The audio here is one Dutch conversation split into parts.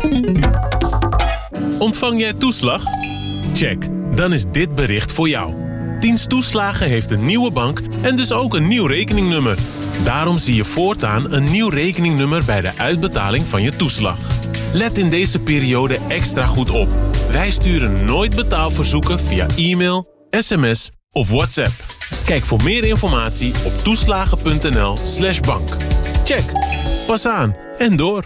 Ontvang jij toeslag? Check, dan is dit bericht voor jou. Dienst Toeslagen heeft een nieuwe bank en dus ook een nieuw rekeningnummer. Daarom zie je voortaan een nieuw rekeningnummer bij de uitbetaling van je toeslag. Let in deze periode extra goed op. Wij sturen nooit betaalverzoeken via e-mail, sms of WhatsApp. Kijk voor meer informatie op toeslagen.nl/bank. Check, pas aan en door.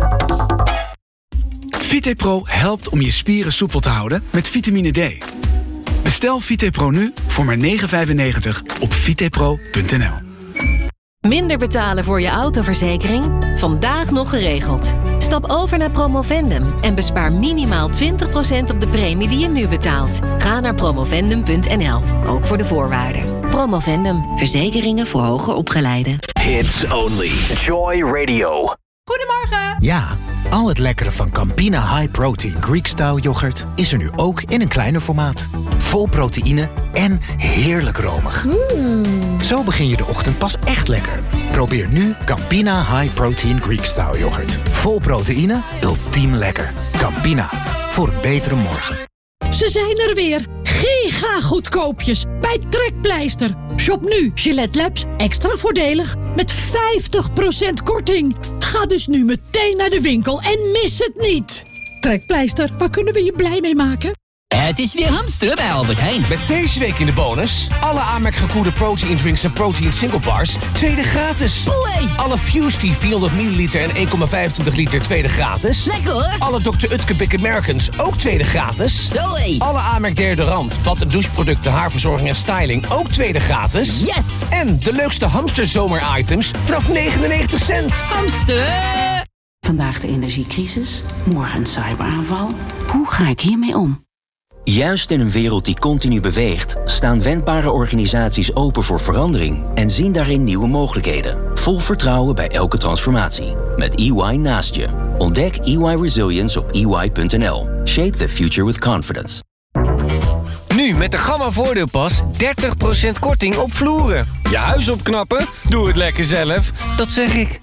VitePro helpt om je spieren soepel te houden met vitamine D. Bestel VitePro nu voor maar €9,95 op vitepro.nl. Minder betalen voor je autoverzekering? Vandaag nog geregeld. Stap over naar Promovendum en bespaar minimaal 20% op de premie die je nu betaalt. Ga naar promovendum.nl, ook voor de voorwaarden. Promovendum, verzekeringen voor hoger opgeleiden. Hits only. Joy Radio. Goedemorgen! Ja, al het lekkere van Campina High Protein Greek Style yoghurt is er nu ook in een kleiner formaat. Vol proteïne en heerlijk romig. Zo begin je de ochtend pas echt lekker. Probeer nu Campina High Protein Greek Style yoghurt. Vol proteïne, ultiem lekker. Campina, voor een betere morgen. Ze zijn er weer. Giga goedkoopjes bij Trekpleister. Shop nu Gillette Labs extra voordelig met 50% korting. Ga dus nu meteen naar de winkel en mis het niet. Trekpleister, waar kunnen we je blij mee maken? Het is weer hamsteren bij Albert Heijn. Met deze week in de bonus alle Amerk gekoelde protein drinks en protein single bars tweede gratis. Oei. Alle Fusty 400 milliliter en 1,25 liter tweede gratis. Lekker hoor. Alle Dr. Utke Big Americans ook tweede gratis. Zoé. Alle Amerk deodorant, bad- en doucheproducten, haarverzorging en styling ook tweede gratis. Yes. En de leukste hamsterzomer items vanaf 99 cent. Hamster. Vandaag de energiecrisis, morgen een cyberaanval. Hoe ga ik hiermee om? Juist in een wereld die continu beweegt, staan wendbare organisaties open voor verandering en zien daarin nieuwe mogelijkheden. Vol vertrouwen bij elke transformatie. Met EY naast je. Ontdek EY Resilience op ey.nl. Shape the future with confidence. Nu met de Gamma Voordeelpas 30% korting op vloeren. Je huis opknappen? Doe het lekker zelf. Dat zeg ik.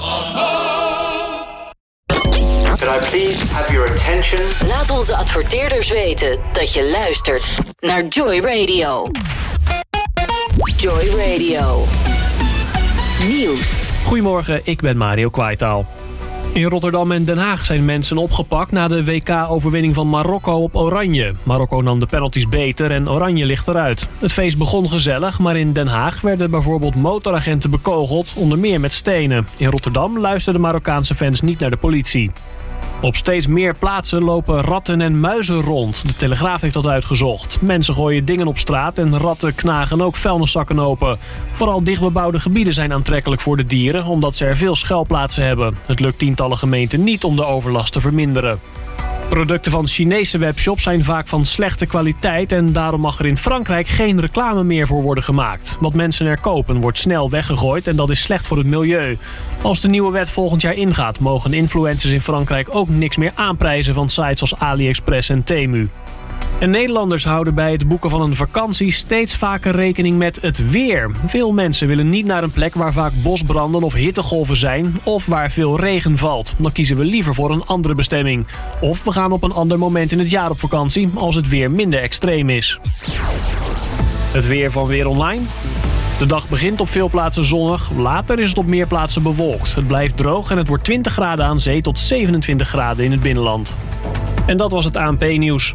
Could I please have your attention? Laat onze adverteerders weten dat je luistert naar Joy Radio. Joy Radio. Nieuws. Goedemorgen, ik ben Mario Kwaitaal. In Rotterdam en Den Haag zijn mensen opgepakt na de WK-overwinning van Marokko op Oranje. Marokko nam de penalties beter en Oranje ligt eruit. Het feest begon gezellig, maar in Den Haag werden bijvoorbeeld motoragenten bekogeld, onder meer met stenen. In Rotterdam luisterden Marokkaanse fans niet naar de politie. Op steeds meer plaatsen lopen ratten en muizen rond. De Telegraaf heeft dat uitgezocht. Mensen gooien dingen op straat en ratten knagen ook vuilniszakken open. Vooral dichtbebouwde gebieden zijn aantrekkelijk voor de dieren, omdat ze er veel schuilplaatsen hebben. Het lukt tientallen gemeenten niet om de overlast te verminderen. Producten van Chinese webshops zijn vaak van slechte kwaliteit en daarom mag er in Frankrijk geen reclame meer voor worden gemaakt. Wat mensen er kopen wordt snel weggegooid en dat is slecht voor het milieu. Als de nieuwe wet volgend jaar ingaat, mogen influencers in Frankrijk ook niks meer aanprijzen van sites als AliExpress en Temu. En Nederlanders houden bij het boeken van een vakantie steeds vaker rekening met het weer. Veel mensen willen niet naar een plek waar vaak bosbranden of hittegolven zijn of waar veel regen valt. Dan kiezen we liever voor een andere bestemming. Of we gaan op een ander moment in het jaar op vakantie als het weer minder extreem is. Het weer van Weer Online. De dag begint op veel plaatsen zonnig. Later is het op meer plaatsen bewolkt. Het blijft droog en het wordt 20 graden aan zee tot 27 graden in het binnenland. En dat was het ANP-nieuws.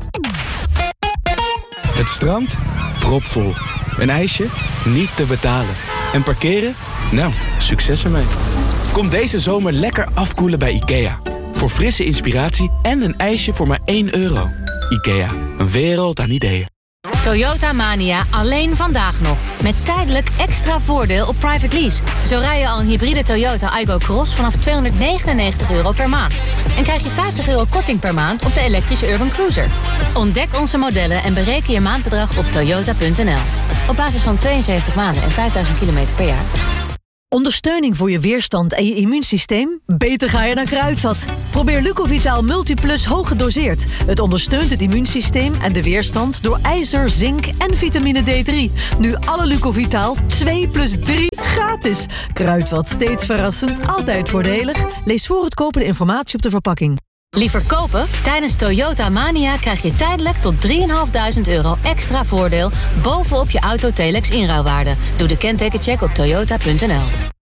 Het strand? Propvol. Een ijsje? Niet te betalen. En parkeren? Nou, succes ermee. Kom deze zomer lekker afkoelen bij IKEA. Voor frisse inspiratie en een ijsje voor maar €1. IKEA, een wereld aan ideeën. Toyota Mania alleen vandaag nog. Met tijdelijk extra voordeel op private lease. Zo rij je al een hybride Toyota Aygo Cross vanaf €299 per maand. En krijg je €50 korting per maand op de elektrische Urban Cruiser. Ontdek onze modellen en bereken je maandbedrag op toyota.nl. Op basis van 72 maanden en 5000 kilometer per jaar. Ondersteuning voor je weerstand en je immuunsysteem? Beter ga je naar Kruidvat. Probeer Lucovital Multiplus hoog gedoseerd. Het ondersteunt het immuunsysteem en de weerstand door ijzer, zink en vitamine D3. Nu alle Lucovital 2+3 gratis. Kruidvat, steeds verrassend, altijd voordelig. Lees voor het kopen de informatie op de verpakking. Liever kopen? Tijdens Toyota Mania krijg je tijdelijk tot €3.500 extra voordeel bovenop je Auto Telex inruilwaarde. Doe de kentekencheck op toyota.nl.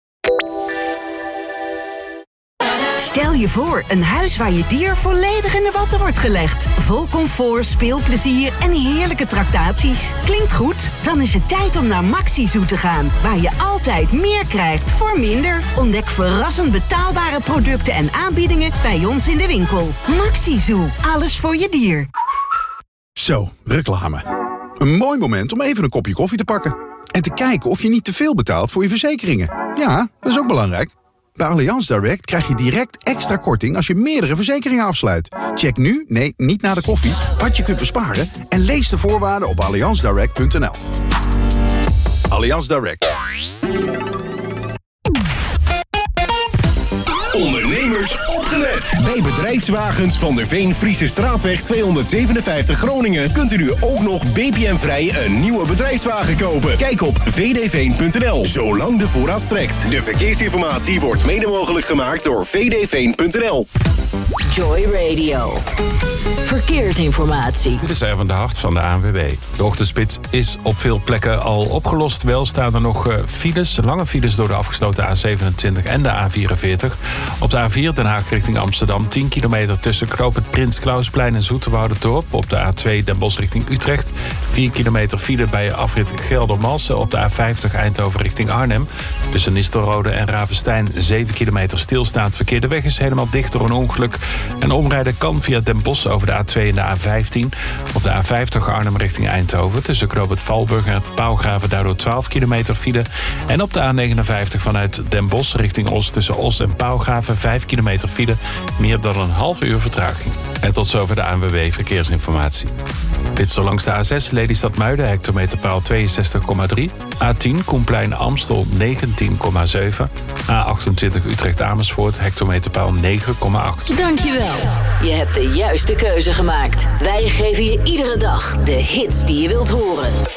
Stel je voor, een huis waar je dier volledig in de watten wordt gelegd. Vol comfort, speelplezier en heerlijke tractaties. Klinkt goed? Dan is het tijd om naar Maxi-Zoo te gaan. Waar je altijd meer krijgt voor minder. Ontdek verrassend betaalbare producten en aanbiedingen bij ons in de winkel. Maxi-Zoo, alles voor je dier. Zo, reclame. Een mooi moment om even een kopje koffie te pakken. En te kijken of je niet te veel betaalt voor je verzekeringen. Ja, dat is ook belangrijk. Bij Allianz Direct krijg je direct extra korting als je meerdere verzekeringen afsluit. Check nu, nee, niet na de koffie, wat je kunt besparen en lees de voorwaarden op allianzdirect.nl. Allianz Direct. Ondernemers opgelet! Bij Bedrijfswagens van der Veen Friese Straatweg 257 Groningen kunt u nu ook nog BPM-vrij een nieuwe bedrijfswagen kopen. Kijk op vdveen.nl, zolang de voorraad strekt. De verkeersinformatie wordt mede mogelijk gemaakt door vdveen.nl. Joy Radio. Verkeersinformatie. Dit is Erwin de Hart van de ANWB. De ochtendspits is op veel plekken al opgelost. Wel staan er nog files, lange files door de afgesloten A27 en de A44. Op de A4 Den Haag richting Amsterdam 10 kilometer tussen knooppunt Prins Klausplein en Zoeterwouderdorp. Op de A2 Den Bosch richting Utrecht 4 kilometer file bij afrit Geldermalsen. Op de A50 Eindhoven richting Arnhem. Tussen Nistelrode en Ravenstein 7 kilometer stilstaand verkeer. De weg is helemaal dicht door een ongeluk. En omrijden kan via Den Bosch over de A2 en de A15. Op de A50 Arnhem richting Eindhoven. Tussen knooppunt Valburg en het Pauwgraven daardoor 12 kilometer file. En op de A59 vanuit Den Bosch richting Os tussen Os en Pauwgraven 5 kilometer file. Meer dan een half uur vertraging. En tot zover de ANWB Verkeersinformatie. Dit is langs de A6 Lelystad-Muiden, hectometerpaal 62,3. A10 Koenplein Amstel 19,7. A28 Utrecht-Amersfoort, hectometerpaal 9,8. Dankjewel. Je hebt de juiste keuze gemaakt. Wij geven je iedere dag de hits die je wilt horen.